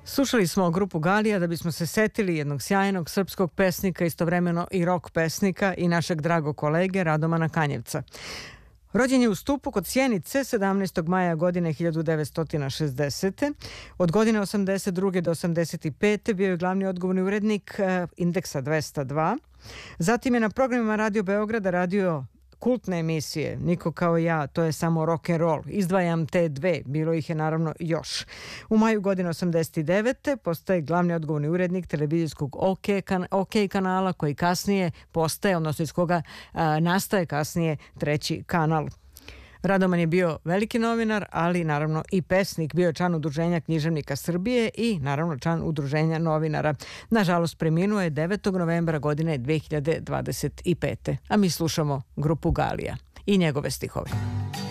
Slušali smo grupu Galija da bismo se setili jednog sjajnog srpskog pesnika, istovremeno i rock pesnika i našeg dragog kolege Radomana Kanjevca. Rođen je u Stupu kod Sjenice 17. maja godine 1960. Od godine 82. do 85. bio je glavni odgovorni urednik Indeksa 202. Zatim je na programima Radio Beograda radio kultne emisije Niko kao ja, to je samo rock and roll. Izdvajam te dve, bilo ih je naravno još. U maju godine 89. postaje glavni odgovorni urednik televizijskog OK kanala koji kasnije postaje, odnosno iz koga nastaje kasnije treći kanal. Radoman je bio veliki novinar, ali naravno i pesnik. Bio je član Udruženja književnika Srbije i naravno član Udruženja novinara. Nažalost, preminuo je 9. novembra godine 2025. A mi slušamo grupu Galija i njegove stihove.